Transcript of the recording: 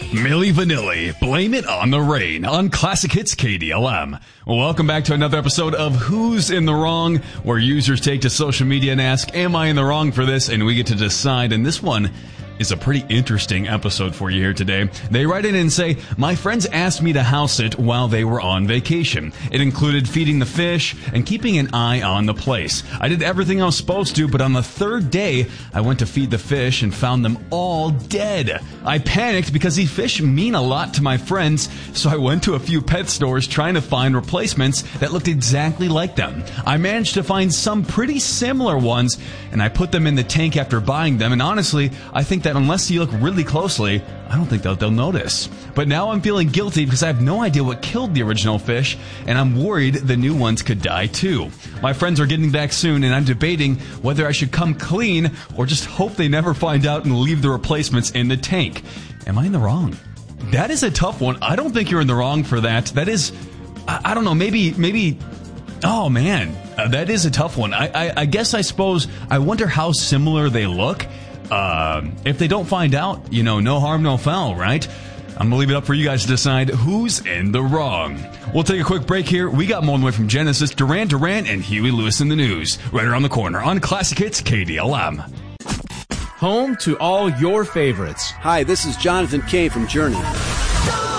Milli Vanilli, Blame It on the Rain on Classic Hits KDLM. Welcome back to another episode of Who's in the Wrong, where users take to social media and ask, am I in the wrong for this? And we get to decide. And this one is a pretty interesting episode for you here today. They write in and say, my friends asked me to house sit while they were on vacation. It included feeding the fish and keeping an eye on the place. I did everything I was supposed to, but on the third day, I went to feed the fish and found them all dead. I panicked because these fish mean a lot to my friends, so I went to a few pet stores trying to find replacements that looked exactly like them. I managed to find some pretty similar ones, and I put them in the tank after buying them, and honestly, I think that unless you look really closely, I don't think they'll notice. But now I'm feeling guilty because I have no idea what killed the original fish, and I'm worried the new ones could die too. My friends are getting back soon, and I'm debating whether I should come clean or just hope they never find out and leave the replacements in the tank. Am I in the wrong? That is a tough one. I don't think you're in the wrong for that. That is, I don't know, maybe, oh man, that is a tough one. I guess I suppose, I wonder how similar they look. If they don't find out, no harm, no foul, right? I'm gonna leave it up for you guys to decide who's in the wrong. We'll take a quick break here. We got more on the way from Genesis, Duran Duran, and Huey Lewis in the news. Right around the corner on Classic Hits KDLM. Home to all your favorites. Hi, this is Jonathan Kay from Journey.